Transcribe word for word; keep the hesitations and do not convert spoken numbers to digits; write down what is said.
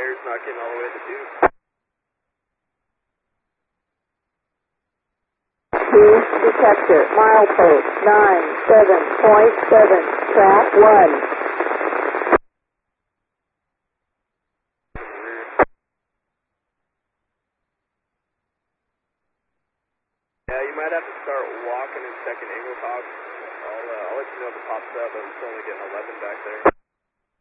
air's not getting all the way to Duke. Two detector, milepost nine seven point seven, track one. Yeah, you might have to start walking and checking Engelhoff. I'll, uh, I'll let you know if it pops up. I'm still only getting eleven back there.